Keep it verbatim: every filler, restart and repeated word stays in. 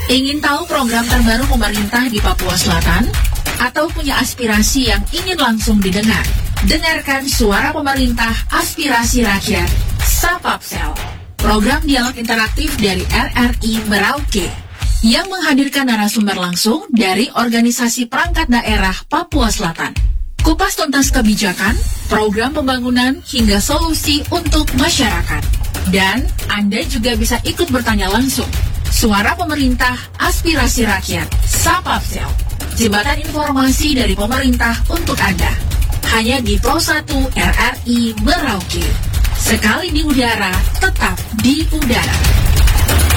Ingin tahu program terbaru pemerintah di Papua Selatan? Atau punya aspirasi yang ingin langsung didengar? Dengarkan suara pemerintah aspirasi rakyat, Sapapsel. Program dialog interaktif dari R R I Merauke yang menghadirkan narasumber langsung dari organisasi perangkat daerah Papua Selatan. Kupas tuntas kebijakan, program pembangunan, hingga solusi untuk masyarakat. Dan Anda juga bisa ikut bertanya langsung. Suara pemerintah, aspirasi rakyat, Sapapsel. Jembatan informasi dari pemerintah untuk Anda. Hanya di Pro satu R R I Merauke. Sekali di udara, tetap di udara.